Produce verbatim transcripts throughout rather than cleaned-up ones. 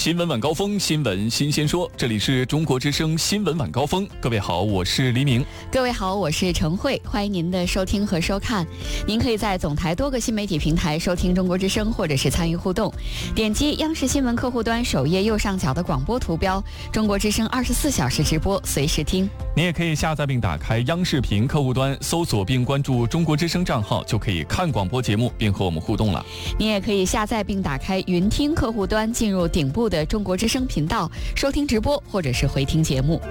新闻晚高峰，新闻新鲜说，这里是中国之声新闻晚高峰。各位好，我是黎明。 各位好，我是陈慧，欢迎您的收听和收看。您可以在总台多个新媒体平台收听中国之声，或者是参与互动。点击央视新闻客户端首页右上角的广播图标，中国之声二十四小时直播，随时听。 您也可以下载并打开央视频客户端，搜索并关注中国之声账号，就可以看广播节目并和我们互动了。 您也可以下载并打开云听客户端，进入顶部的中国之声频道，收听直播或者是回听节目。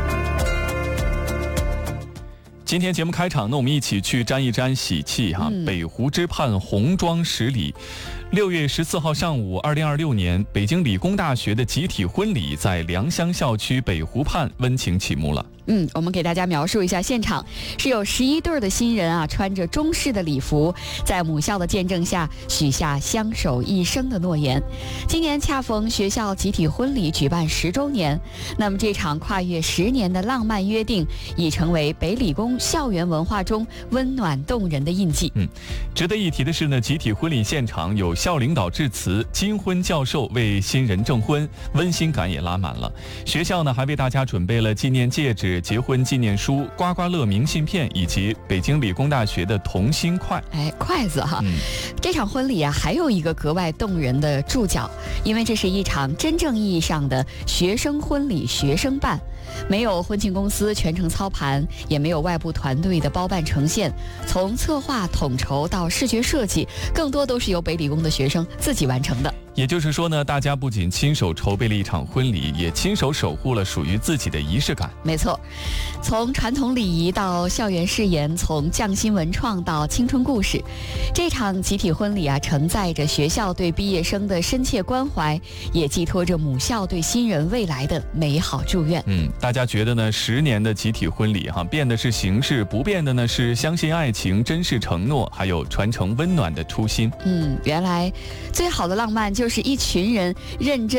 今天节目开场呢，我们一起去沾一沾喜气哈、嗯。北湖之畔红妆十里，六月十四号上午，二零二六年北京理工大学的集体婚礼在良乡校区北湖畔温情启幕了。 嗯，我们给大家描述一下现场，是有十一对的新人啊，穿着中式的礼服，在母校的见证下许下相守一生的诺言。今年恰逢学校集体婚礼举办十周年，那么这场跨越十年的浪漫约定，已成为北理工校园文化中温暖动人的印记。 嗯，值得一提的是呢，集体婚礼现场有校领导致辞，金婚教授为新人证婚，温馨感也拉满了。学校呢还为大家准备了纪念戒指、结婚纪念书、刮刮乐明信片以及北京理工大学的同心筷。 哎，筷子哈、 嗯！ 这场婚礼啊，还有一个格外动人的注脚，因为这是一场真正意义上的学生婚礼，学生办。没有婚庆公司全程操盘，也没有外部团队的包办呈现，从策划统筹到视觉设计，更多都是由北理工的学生自己完成的。 也就是说呢，大家不仅亲手筹备了一场婚礼，也亲手守护了属于自己的仪式感。 没错，从传统礼仪到校园誓言，从匠心文创到青春故事，这场集体婚礼啊，承载着学校对毕业生的深切关怀，也寄托着母校对新人未来的美好祝愿。 嗯，大家觉得呢？十年的集体婚礼哈，变的是形式，不变的呢是相信爱情、珍视承诺，还有传承温暖的初心。 嗯，原来最好的浪漫就是一群人认真